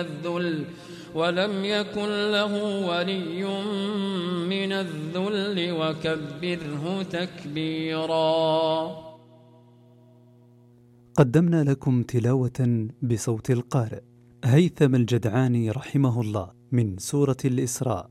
الذل ولم يكن له ولي من الذل وكبره تكبيرا. قدمنا لكم تلاوة بصوت القارئ هيثم الجدعاني رحمه الله من سورة الإسراء.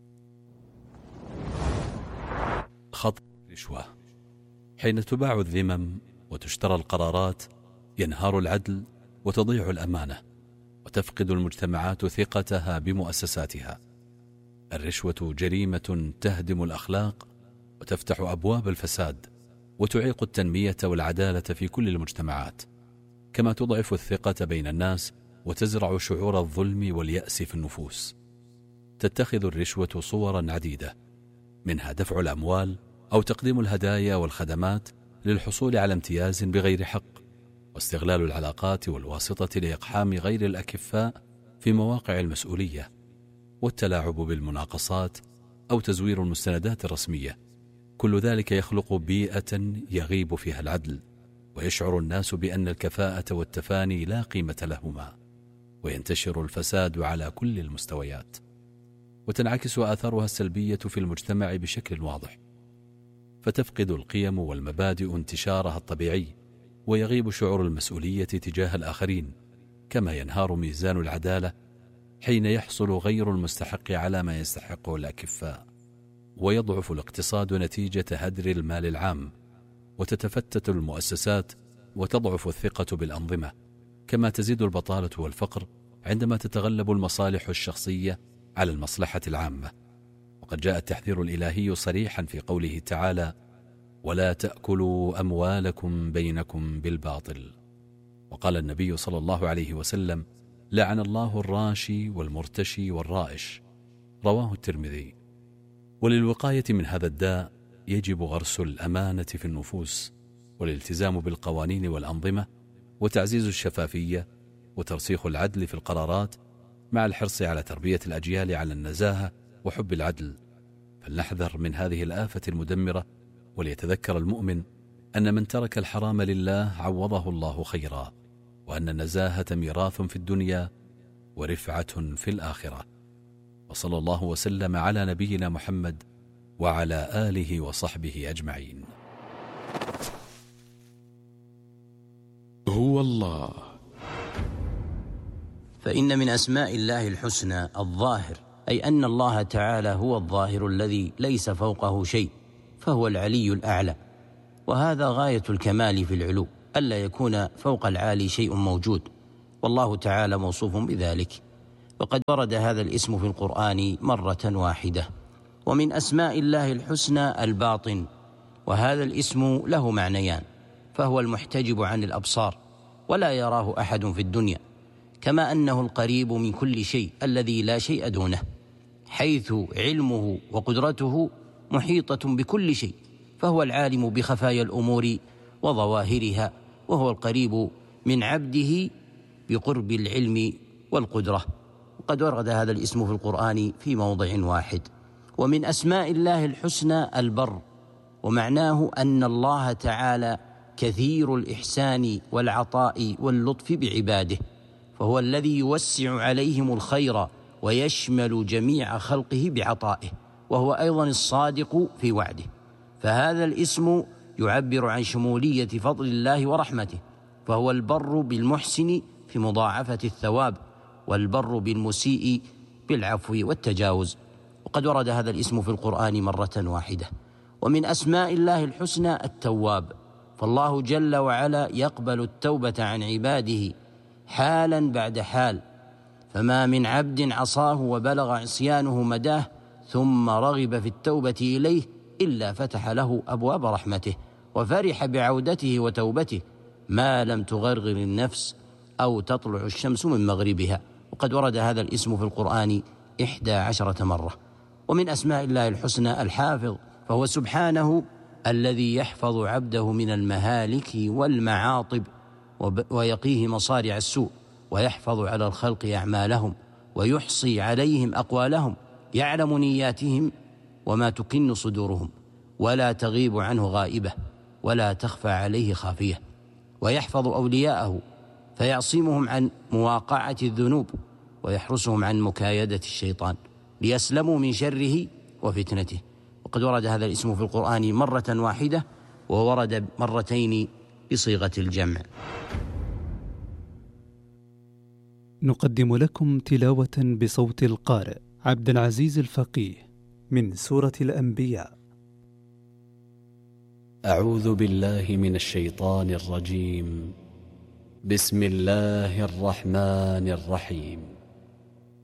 خطأ الرشوة. حين تباع الذمم وتشترى القرارات ينهار العدل وتضيع الأمانة وتفقد المجتمعات ثقتها بمؤسساتها. الرشوة جريمة تهدم الأخلاق وتفتح أبواب الفساد وتعيق التنمية والعدالة في كل المجتمعات، كما تضعف الثقة بين الناس وتزرع شعور الظلم واليأس في النفوس. تتخذ الرشوة صورا عديدة، منها دفع الأموال أو تقديم الهدايا والخدمات للحصول على امتياز بغير حق، واستغلال العلاقات والواسطة لإقحام غير الأكفاء في مواقع المسؤولية، والتلاعب بالمناقصات أو تزوير المستندات الرسمية. كل ذلك يخلق بيئة يغيب فيها العدل، ويشعر الناس بأن الكفاءة والتفاني لا قيمة لهما، وينتشر الفساد على كل المستويات، وتنعكس آثارها السلبية في المجتمع بشكل واضح، فتفقد القيم والمبادئ انتشارها الطبيعي، ويغيب شعور المسؤولية تجاه الآخرين، كما ينهار ميزان العدالة حين يحصل غير المستحق على ما يستحقه الأكفاء، ويضعف الاقتصاد نتيجة هدر المال العام، وتتفتت المؤسسات وتضعف الثقة بالأنظمة، كما تزيد البطالة والفقر عندما تتغلب المصالح الشخصية على المصلحة العامة. وقد جاء التحذير الإلهي صريحا في قوله تعالى: ولا تأكلوا أموالكم بينكم بالباطل. وقال النبي صلى الله عليه وسلم: لعن الله الراشي والمرتشي والرائش، رواه الترمذي. وللوقاية من هذا الداء يجب غرس الأمانة في النفوس، والالتزام بالقوانين والأنظمة، وتعزيز الشفافية، وترسيخ العدل في القرارات، مع الحرص على تربية الأجيال على النزاهة وحب العدل. فلنحذر من هذه الآفة المدمرة، وليتذكر المؤمن أن من ترك الحرام لله عوضه الله خيرا، وأن النزاهة ميراث في الدنيا ورفعة في الآخرة. وصلى الله وسلم على نبينا محمد وعلى آله وصحبه أجمعين. هو الله. فإن من أسماء الله الحسنى الظاهر، أي أن الله تعالى هو الظاهر الذي ليس فوقه شيء، فهو العلي الأعلى، وهذا غاية الكمال في العلو، ألا يكون فوق العالي شيء موجود، والله تعالى موصوف بذلك. وقد ورد هذا الاسم في القرآن مرة واحدة. ومن أسماء الله الحسنى الباطن، وهذا الاسم له معنيان، فهو المحتجب عن الأبصار ولا يراه أحد في الدنيا، كما أنه القريب من كل شيء الذي لا شيء دونه، حيث علمه وقدرته محيطة بكل شيء، فهو العالم بخفايا الأمور وظواهرها، وهو القريب من عبده بقرب العلم والقدرة. وقد ورد هذا الاسم في القرآن في موضع واحد. ومن أسماء الله الحسنى البر، ومعناه أن الله تعالى كثير الإحسان والعطاء واللطف بعباده، فهو الذي يوسع عليهم الخير ويشمل جميع خلقه بعطائه، وهو أيضا الصادق في وعده. فهذا الاسم يعبر عن شمولية فضل الله ورحمته، فهو البر بالمحسن في مضاعفة الثواب، والبر بالمسيء بالعفو والتجاوز. وقد ورد هذا الاسم في القرآن مرة واحدة. ومن أسماء الله الحسنى التواب، فالله جل وعلا يقبل التوبة عن عباده حالا بعد حال، فما من عبد عصاه وبلغ عصيانه مداه ثم رغب في التوبة إليه إلا فتح له أبواب رحمته، وفرح بعودته وتوبته ما لم تغرغر النفس أو تطلع الشمس من مغربها. وقد ورد هذا الاسم في القرآن 11 مرة. ومن أسماء الله الحسنى الحافظ، فهو سبحانه الذي يحفظ عبده من المهالك والمعاطب ويقيه مصارع السوء، ويحفظ على الخلق أعمالهم، ويحصي عليهم أقوالهم، يعلم نياتهم وما تكن صدورهم، ولا تغيب عنه غائبة ولا تخفى عليه خافية، ويحفظ أولياءه فيعصمهم عن مواقعة الذنوب، ويحرسهم عن مكايدة الشيطان ليسلموا من شره وفتنته. وقد ورد هذا الاسم في القرآن مرة واحدة، وورد مرتين بصيغة الجمع. نقدم لكم تلاوة بصوت القارئ عبد العزيز الفقيه من سورة الأنبياء. أعوذ بالله من الشيطان الرجيم. بسم الله الرحمن الرحيم.